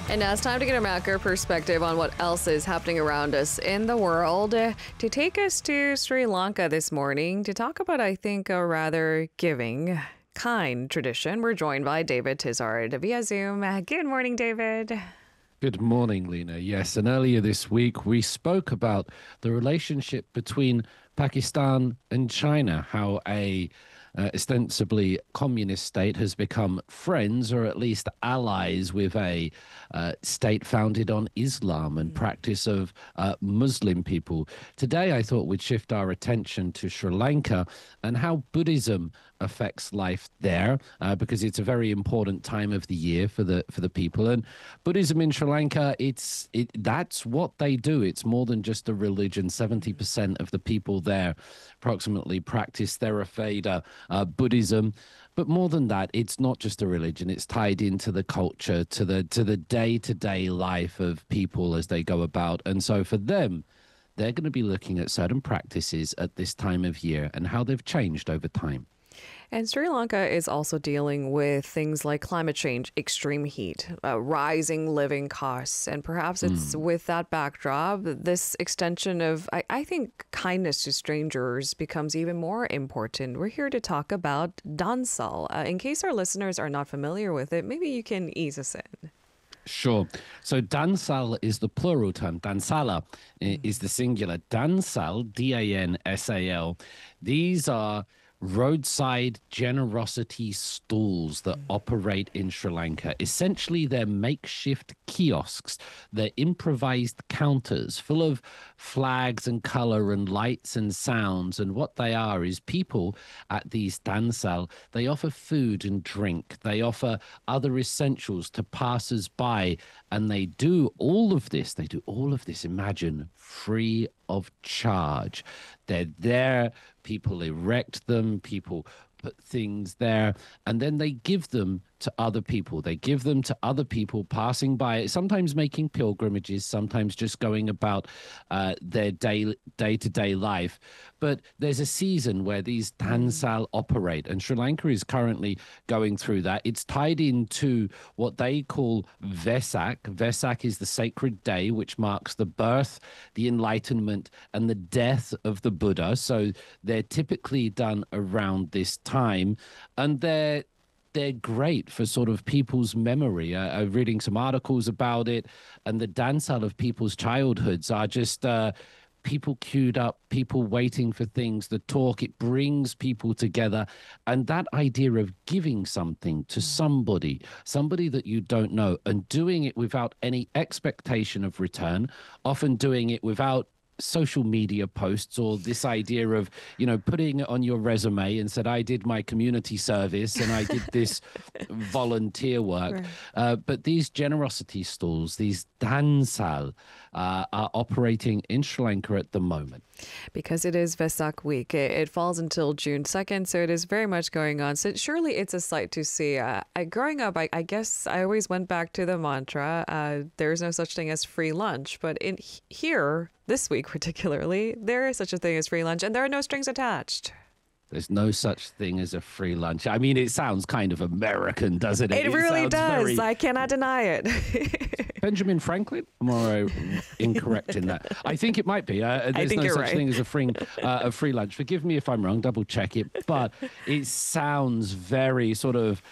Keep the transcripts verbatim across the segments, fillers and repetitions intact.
And now it's time to get a macro perspective on what else is happening around us in the world. To take us to Sri Lanka this morning to talk about, I think, a rather giving, kind tradition, we're joined by David Tizard via Zoom. Good morning, David. Good morning, Lena. Yes, and earlier this week we spoke about the relationship between Pakistan and China, how a uh, ostensibly communist state has become friends or at least allies with a uh, state founded on Islam and practice of uh, Muslim people. Today I thought we'd shift our attention to Sri Lanka and how Buddhism affects life there, uh, because it's a very important time of the year for the for the people. And Buddhism in Sri Lanka, it's it that's what they do. It's more than just a religion. seventy percent of the people there approximately practice Theravada uh, Buddhism. But more than that, it's not just a religion. It's tied into the culture, to the to the day-to-day life of people as they go about. And so for them, they're going to be looking at certain practices at this time of year and how they've changed over time. And Sri Lanka is also dealing with things like climate change, extreme heat, uh, rising living costs. And perhaps it's mm. with that backdrop, this extension of, I, I think, kindness to strangers becomes even more important. We're here to talk about Dansal. Uh, in case our listeners are not familiar with it, maybe you can ease us in. Sure. So Dansal is the plural term. Dansala mm. is the singular. Dansal, D A N S A L. These are roadside generosity stalls that operate in Sri Lanka. Essentially, they're makeshift kiosks. They're improvised counters full of flags and color and lights and sounds. And what they are is people at these dansal, they offer food and drink. They offer other essentials to passers-by. And they do all of this. They do all of this, imagine, free of charge. They're there. People erect them, people put things there, and then they give them to other people. They give them to other people passing by, sometimes making pilgrimages, sometimes just going about uh, their day, day-to-day life. But there's a season where these dansal operate, and Sri Lanka is currently going through that. It's tied into what they call Vesak. Vesak is the sacred day, which marks the birth, the enlightenment, and the death of the Buddha. So they're typically done around this time, and they're they're great for sort of people's memory. Uh, I'm reading some articles about it, and the dansal of people's childhoods are just uh, people queued up, people waiting for things to talk. It brings people together, and that idea of giving something to somebody, somebody that you don't know, and doing it without any expectation of return, often doing it without social media posts or this idea of, you know, putting it on your resume and said, I did my community service and I did this volunteer work. Right. Uh, but these generosity stalls, these dansal, uh, are operating in Sri Lanka at the moment. Because it is Vesak week. It, it falls until June second, so it is very much going on. So surely it's a sight to see. Uh, I, growing up, I, I guess I always went back to the mantra, uh, there's no such thing as free lunch. But in here, this week particularly, there is such a thing as free lunch, and there are no strings attached. There's no such thing as a free lunch. I mean, it sounds kind of American, doesn't it? It, it really does. Very... I cannot deny it. Benjamin Franklin? Am I incorrect in that? I think it might be. Uh, there's I think no you're such right. thing as a free, uh, a free lunch. Forgive me if I'm wrong. Double check it. But it sounds very sort of...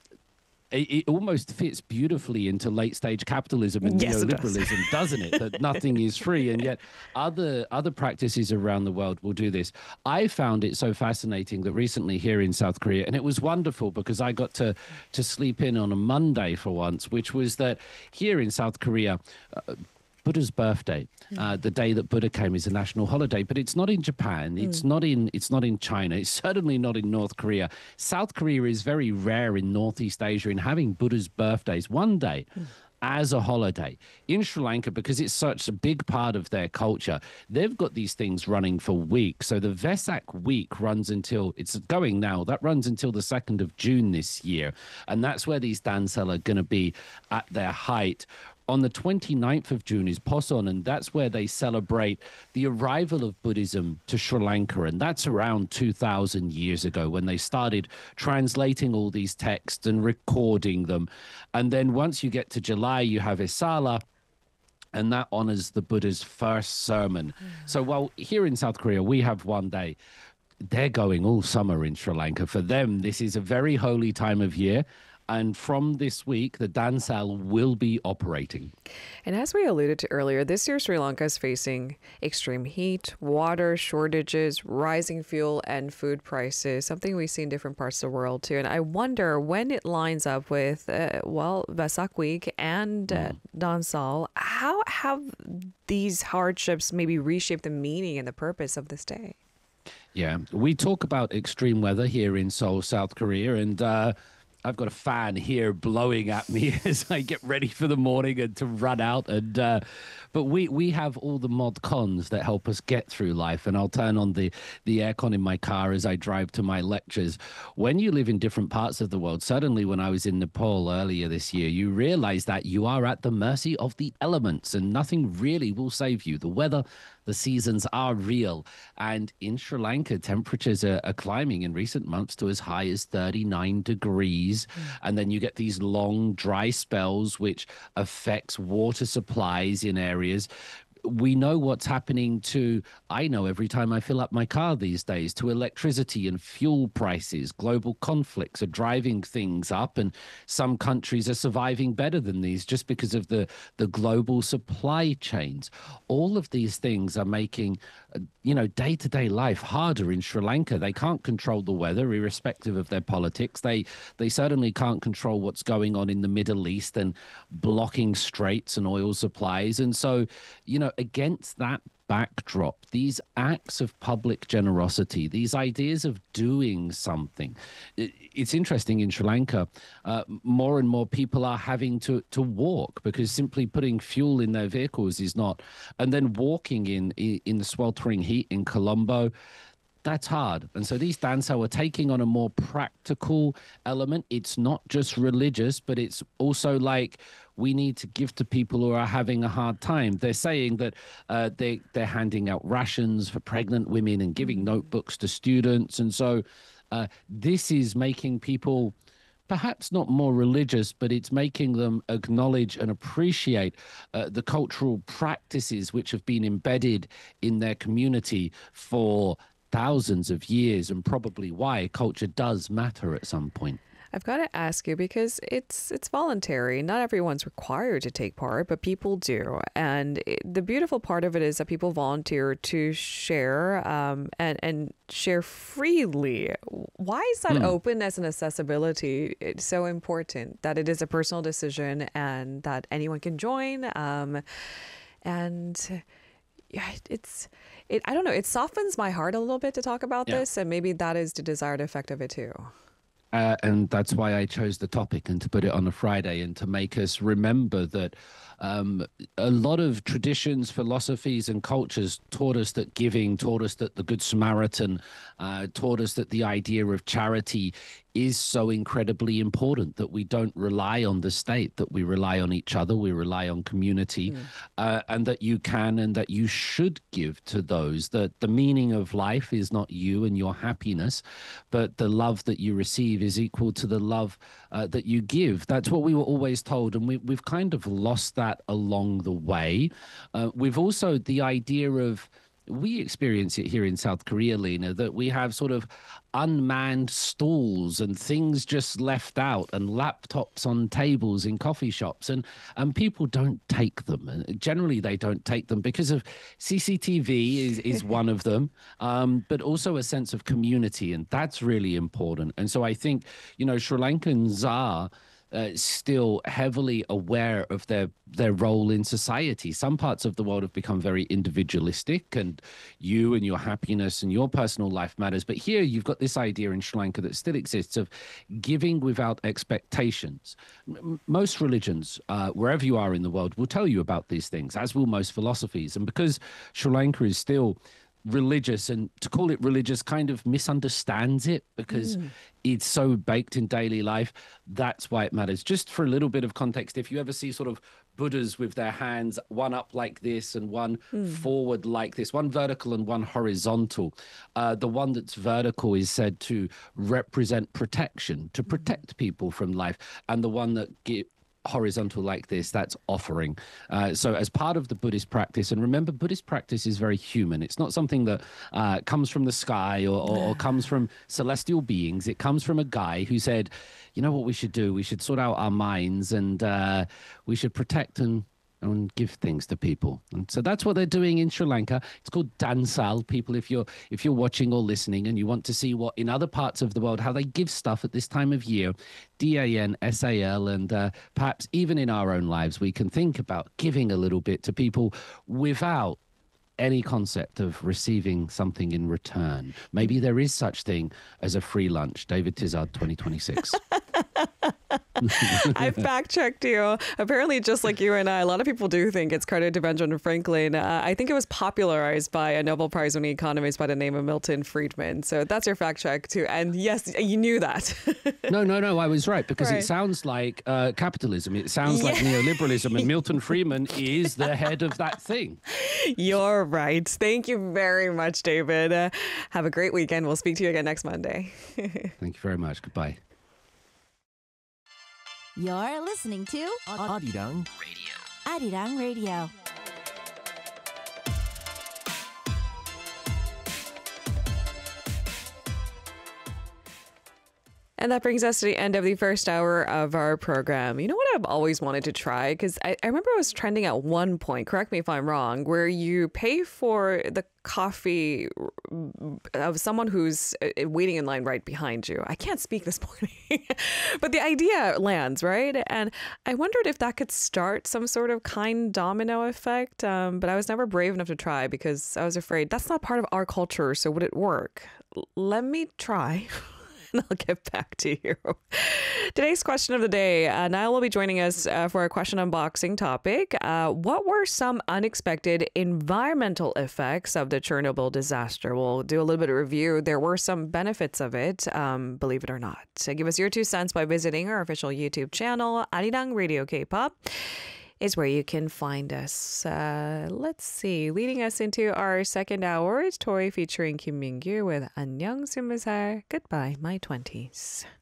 It, it almost fits beautifully into late-stage capitalism and yes, neoliberalism, does. doesn't it? That nothing is free, and yet other other practices around the world will do this. I found it so fascinating that recently here in South Korea, and it was wonderful because I got to to sleep in on a Monday for once, which was that here in South Korea, uh, Buddha's birthday, uh, the day that Buddha came, is a national holiday, but it's not in Japan. It's mm. not in. It's not in China. It's certainly not in North Korea. South Korea is very rare in Northeast Asia in having Buddha's birthdays one day. Mm. As a holiday. In Sri Lanka, because it's such a big part of their culture, they've got these things running for weeks. So the Vesak week runs until, it's going now, that runs until the second of June this year. And that's where these dansal are going to be at their height. on the twenty-ninth of June is Poson, and that's where they celebrate the arrival of Buddhism to Sri Lanka. And that's around two thousand years ago when they started translating all these texts and recording them. And then once you get to July, you have Esala, and that honors the Buddha's first sermon. Mm. So while here in South Korea, we have one day, they're going all summer in Sri Lanka. For them, this is a very holy time of year. And from this week, the Dansal will be operating. And as we alluded to earlier, this year Sri Lanka is facing extreme heat, water shortages, rising fuel and food prices, something we see in different parts of the world too. And I wonder when it lines up with, uh, well, Vesak Week and uh, mm. Dansal, how have these hardships maybe reshaped the meaning and the purpose of this day? Yeah, we talk about extreme weather here in Seoul, South Korea, and uh, I've got a fan here blowing at me as I get ready for the morning and to run out. And uh, but we we have all the mod cons that help us get through life. And I'll turn on the the aircon in my car as I drive to my lectures. When you live in different parts of the world, suddenly when I was in Nepal earlier this year, you realize that you are at the mercy of the elements, and nothing really will save you. The weather, the seasons are real. And in Sri Lanka, temperatures are, are climbing in recent months to as high as thirty-nine degrees. Mm. And then you get these long dry spells, which affects water supplies in areas. We know what's happening to, I know every time I fill up my car these days, to electricity and fuel prices. Global conflicts are driving things up, and some countries are surviving better than these just because of the, the global supply chains. All of these things are making, uh, you know, day-to-day life harder in Sri Lanka. They can't control the weather, irrespective of their politics. They, they certainly can't control what's going on in the Middle East and blocking straits and oil supplies. And so, you know, against that backdrop, these acts of public generosity, these ideas of doing something. It's interesting in Sri Lanka, uh, more and more people are having to, to walk because simply putting fuel in their vehicles is not. And then walking in, in the sweltering heat in Colombo, that's hard. And so these Dansal are taking on a more practical element. It's not just religious, but it's also like we need to give to people who are having a hard time. They're saying that uh, they, they're handing out rations for pregnant women and giving notebooks to students. And so uh, this is making people perhaps not more religious, but it's making them acknowledge and appreciate uh, the cultural practices which have been embedded in their community for thousands of years, and probably why culture does matter at some point. I've got to ask you because it's it's voluntary. Not everyone's required to take part, but people do. And it, the beautiful part of it is that people volunteer to share um, and, and share freely. Why is that mm. openness and accessibility it's so important? That it is a personal decision and that anyone can join. Um, and yeah, it's, it, I don't know, it softens my heart a little bit to talk about yeah. this. And maybe that is the desired effect of it too. Uh, and that's why I chose the topic and to put it on a Friday and to make us remember that um, a lot of traditions, philosophies and cultures taught us that giving, taught us that the Good Samaritan, uh, taught us that the idea of charity is so incredibly important, that we don't rely on the state, that we rely on each other, we rely on community, mm. uh, and that you can and that you should give to those. That the meaning of life is not you and your happiness, but the love that you receive is equal to the love uh, that you give. That's what we were always told, and we, we've kind of lost that along the way. Uh, we've also the idea of, we experience it here in South Korea, Lena, that we have sort of unmanned stalls and things just left out and laptops on tables in coffee shops, and and people don't take them. And generally they don't take them because of C C T V is, is one of them, um, but also a sense of community, and that's really important. And so I think, you know, Sri Lankans are Uh, still heavily aware of their their role in society. Some parts of the world have become very individualistic, and you and your happiness and your personal life matters. But here you've got this idea in Sri Lanka that still exists of giving without expectations. M- most religions, uh, wherever you are in the world, will tell you about these things, as will most philosophies. And because Sri Lanka is still religious, and to call it religious kind of misunderstands it because mm. it's so baked in daily life. That's why it matters. Just for a little bit of context, if you ever see sort of Buddhas with their hands one up like this and one mm. forward like this, one vertical and one horizontal, uh, the one that's vertical is said to represent protection, to protect people from life, and the one that give, horizontal like this, that's offering. Uh, so as part of the Buddhist practice, and remember, Buddhist practice is very human. It's not something that uh, comes from the sky or, or, or comes from celestial beings. It comes from a guy who said, you know what we should do? We should sort out our minds, and uh, we should protect and and give things to people. And so that's what they're doing in Sri Lanka. It's called Dansal. People, if you're if you're watching or listening and you want to see what in other parts of the world, how they give stuff at this time of year, D A N S A L, and uh, perhaps even in our own lives, we can think about giving a little bit to people without any concept of receiving something in return. Maybe there is such thing as a free lunch. David Tizard, twenty twenty-six. I fact-checked you. Apparently, just like you and I, a lot of people do think it's credited to Benjamin Franklin. Uh, I think it was popularized by a Nobel Prize-winning economist by the name of Milton Friedman. So that's your fact-check, too. And yes, you knew that. no, no, no, I was right, because right. it sounds like uh, capitalism. It sounds yeah. like neoliberalism, and Milton Friedman is the head of that thing. You're right. Thank you very much, David. Uh, have a great weekend. We'll speak to you again next Monday. Thank you very much. Goodbye. You're listening to Arirang Radio. Arirang Radio. And that brings us to the end of the first hour of our program. You know what I've always wanted to try? Because I, I remember it was trending at one point, correct me if I'm wrong, where you pay for the coffee of someone who's waiting in line right behind you. I can't speak this morning, but the idea lands, right? And I wondered if that could start some sort of kind domino effect, um, but I was never brave enough to try because I was afraid that's not part of our culture, so would it work? L- let me try. And I'll get back to you. Today's question of the day, uh, Niall will be joining us uh, for a question unboxing topic. Uh, what were some unexpected environmental effects of the Chernobyl disaster? We'll do a little bit of review. There were some benefits of it, um, believe it or not. So give us your two cents by visiting our official YouTube channel, Arirang Radio K-pop. Is where you can find us. Uh, let's see. Leading us into our second hour is Tori featuring Kim Mingyu with 안녕 스무 살. Goodbye, my twenties.